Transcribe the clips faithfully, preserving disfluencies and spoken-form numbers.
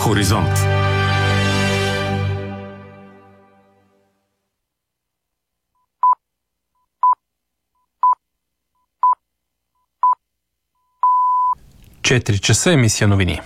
Хоризонт. четири часа, емисия новини.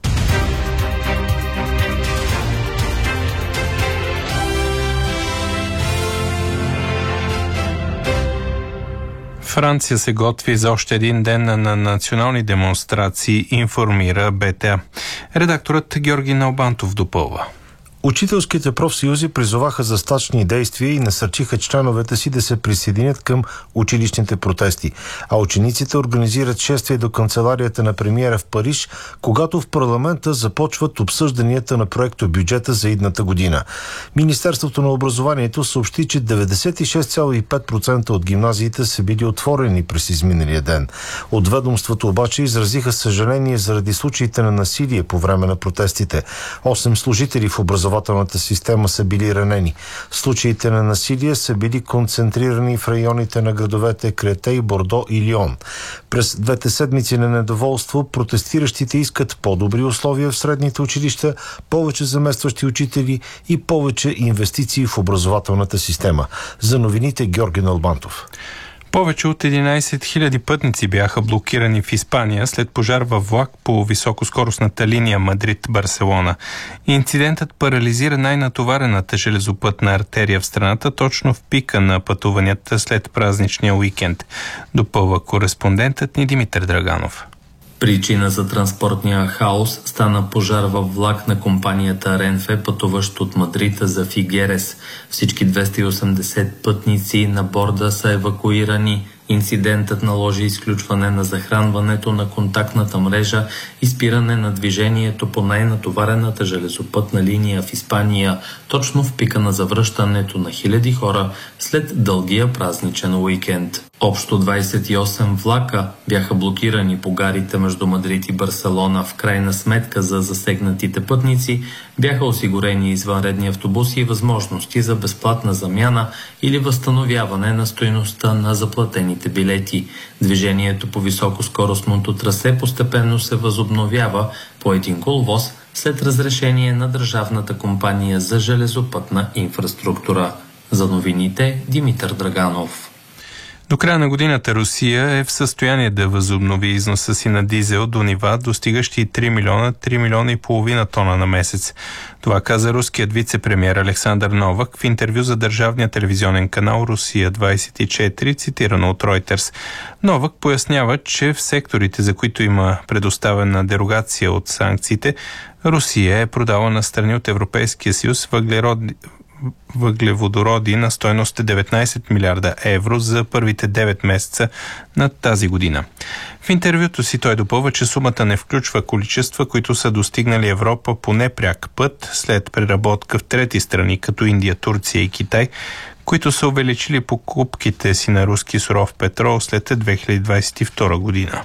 Франция се готви за още един ден на национални демонстрации, информира БТА. Редакторът Георги Налбантов допълва. Учителските профсъюзи призоваха за стачни действия и насърчиха членовете си да се присъединят към училищните протести. А учениците организират шествие до канцеларията на премиера в Париж, когато в парламента започват обсъжданията на проекто бюджета за идната година. Министерството на образованието съобщи, че деветдесет и шест цяло и пет процента от гимназиите са били отворени през изминалия ден. От ведомството обаче изразиха съжаление заради случаите на насилие по време на протестите. Осем служители в образованието Образователната система са били ранени. Случаите на насилие са били концентрирани в районите на градовете Кретей, Бордо и Лион. През двете седмици на недоволство протестиращите искат по-добри условия в средните училища, повече заместващи учители и повече инвестиции в образователната система. За новините Георги Налбантов. Повече от единайсет хиляди пътници бяха блокирани в Испания след пожар във влак по високоскоростната линия Мадрид-Барселона. Инцидентът парализира най-натоварената железопътна артерия в страната точно в пика на пътуванията след празничния уикенд, допълва кореспондентът ни Димитър Драганов. Причина за транспортния хаос стана пожар във влак на компанията Ренфе, пътуващ от Мадрид за Фигерес. Всички двеста и осемдесет пътници на борда са евакуирани. Инцидентът наложи изключване на захранването на контактната мрежа и спиране на движението по най-натоварената железопътна линия в Испания, точно в пика на завръщането на хиляди хора след дългия празничен уикенд. Общо двайсет и осем влака бяха блокирани по гарите между Мадрид и Барселона. В крайна сметка за засегнатите пътници бяха осигурени извънредни автобуси и възможности за безплатна замяна или възстановяване на стойността на заплатените билети. Движението по високоскоростното трасе постепенно се възобновява по един коловоз след разрешение на Държавната компания за железопътна инфраструктура. За новините Димитър Драганов. До края на годината Русия е в състояние да възобнови износа си на дизел до нива, достигащи три милиона, три милиона и половина тона на месец. Това каза руският вице-премиер Александър Новак в интервю за държавния телевизионен канал Русия двайсет и четири, цитирано от Reuters. Новак пояснява, че в секторите, за които има предоставена дерогация от санкциите, Русия е продала на страни от Европейския съюз въглеродни въглеводороди на стойност деветнайсет милиарда евро за първите девет месеца на тази година. В интервюто си той допълва, че сумата не включва количества, които са достигнали Европа по непряк път след преработка в трети страни, като Индия, Турция и Китай, които са увеличили покупките си на руски суров петрол след две хиляди двайсет и втора година.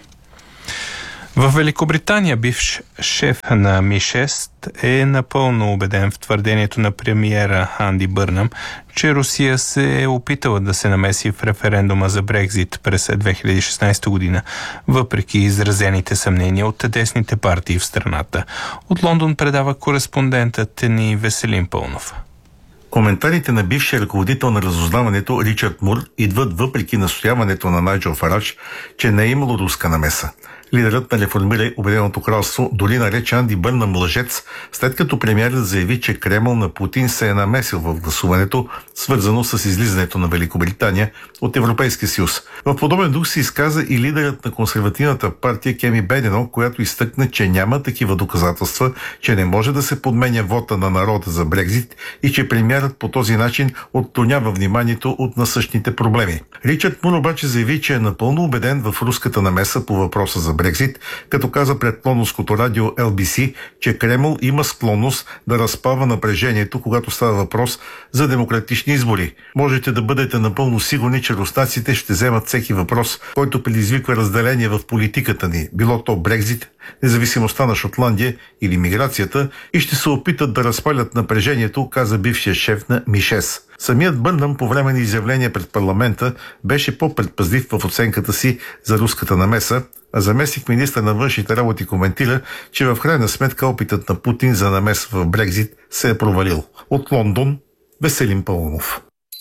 В Великобритания бивш шеф на Ми шест е напълно убеден в твърдението на премиера Анди Бърнам, че Русия се е опитала да се намеси в референдума за Брекзит през две хиляди и шестнайсета година, въпреки изразените съмнения от десните партии в страната. От Лондон предава кореспондентът ни Веселин Пълнов. Коментарите на бившия ръководител на разузнаването Ричард Мур идват въпреки настояването на Найджел Фарадж, че не е имало руска намеса. Лидерът на реформира Обединеното кралство дори нарече Анди Бърнам лъжец, след като премиерът заяви, че Кремъл на Путин се е намесил в гласуването, свързано с излизането на Великобритания от Европейския съюз. В подобен дух се изказа и лидерът на консервативната партия Кеми Бедино, която изтъкна, че няма такива доказателства, че не може да се подменя вота на народа за Брекзит и че премиерът по този начин отклонява вниманието от насъщните проблеми. Ричард Мур обаче заяви, че е напълно убеден в руската намеса по въпроса за Брекзит, като каза пред лондонското радио Ел Би Си, че Кремъл има склонност да разпава напрежението, когато става въпрос за демократични избори. Можете да бъдете напълно сигурни, че руснаците ще вземат всеки въпрос, който предизвиква разделение в политиката ни, било то Брекзит независимостта на Шотландия или миграцията и ще се опитат да разпалят напрежението, каза бившия шеф на Мишес. Самият Бърнъм по време на изявление пред парламента беше по-предпазлив в оценката си за руската намеса, а заместник министър на външните работи коментира, че в крайна сметка опитът на Путин за намес в Брекзит се е провалил. От Лондон, Веселин Паунов.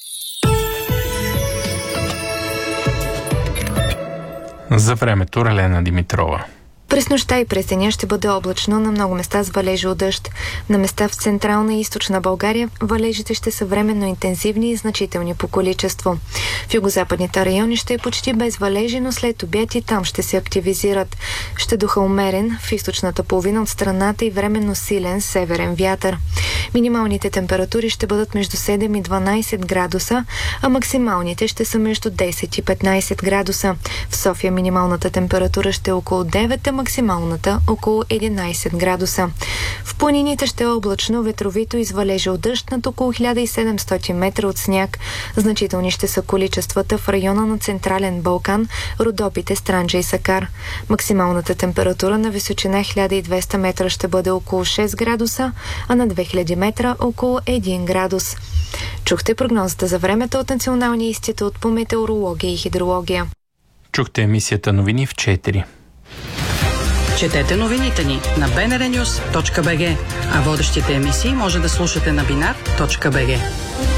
За времето Ралена Димитрова. През нощта и през деня ще бъде облачно, на много места с валежи от дъжд. На места в централна и източна България валежите ще са временно интензивни и значителни по количество. В югозападните райони ще е почти без валежи, но след обяд и там ще се активизират. Ще духа умерен в източната половина от страната и временно силен северен вятър. Минималните температури ще бъдат между седем и дванайсет градуса, а максималните ще са между десет и петнайсет градуса. В София минималната температура ще е около девет, максималната около единайсет градуса. В планините ще е облачно, ветровито и с валежи от дъжд над около хиляда и седемстотин метра от сняг. Значителни ще са количествата в района на Централен Балкан, Родопите, Странджа и Сакар. Максималната температура на височина хиляда и двеста метра ще бъде около шест градуса, а на две хиляди метра около един градус. Чухте прогнозата за времето от Националния институт по метеорология и хидрология. Чухте емисията новини в четири. Четете новините ни на би ен ар нюс точка би джи, а водещите емисии може да слушате на бинар точка би джи.